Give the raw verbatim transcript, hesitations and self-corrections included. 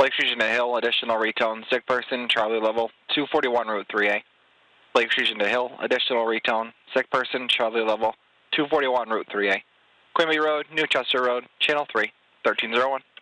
Lake Fusion to Hill, additional retone, sick person, Charlie level, two forty-one, Route three A. Lake Fusion to Hill, additional retone, sick person, Charlie level, two forty-one, Route three A. Quimby Road, New Chester Road, Channel three, thirteen oh one.